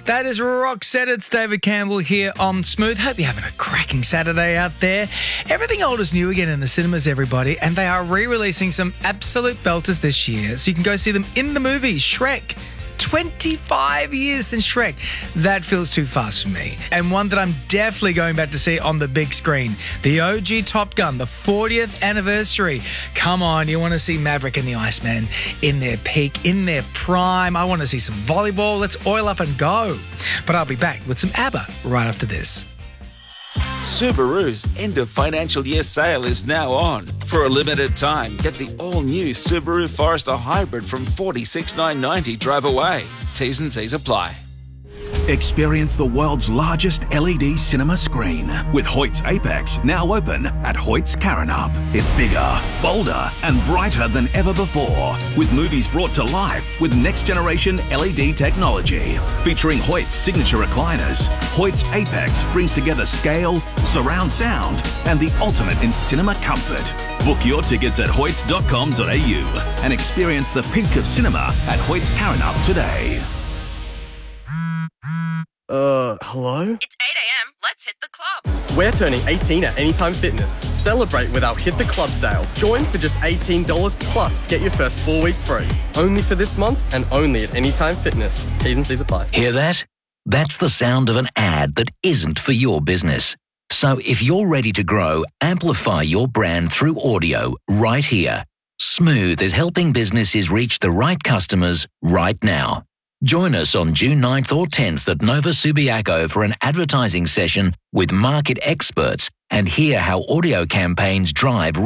That is Roxette. It's David Campbell here on Smooth. Hope you're having a cracking Saturday out there. Everything old is new again in the cinemas, everybody, and they are re-releasing some absolute belters this year, so you can go see them in the movies. Shrek. 25 years since Shrek. That feels too fast for me. And one that I'm definitely going back to see on the big screen. The OG Top Gun, the 40th anniversary. Come on, you want to see Maverick and the Iceman in their peak, in their prime. I want to see some volleyball. Let's oil up and go. But I'll be back with some ABBA right after this. Subaru's end of financial year sale is now on. For a limited time, get the all-new Subaru Forester Hybrid from $46,990 drive away. T's and C's apply. Experience the world's largest LED cinema screen with Hoyt's Apex now open at Hoyt's Karrinyup. It's bigger, bolder and brighter than ever before, with movies brought to life with next-generation LED technology. Featuring Hoyt's signature recliners, Hoyt's Apex brings together scale, surround sound and the ultimate in cinema comfort. Book your tickets at hoyts.com.au and experience the peak of cinema at Hoyt's Karrinyup today. Hello? It's 8 a.m. Let's hit the club. We're turning 18 at Anytime Fitness. Celebrate with our Hit the Club sale. Join for just $18 plus get your first 4 weeks free. Only for this month and only at Anytime Fitness. T's and C's apply. Hear that? That's the sound of an ad that isn't for your business. So if you're ready to grow, amplify your brand through audio right here. Smooth is helping businesses reach the right customers right now. Join us on June 9th or 10th at Nova Subiaco for an advertising session with market experts and hear how audio campaigns drive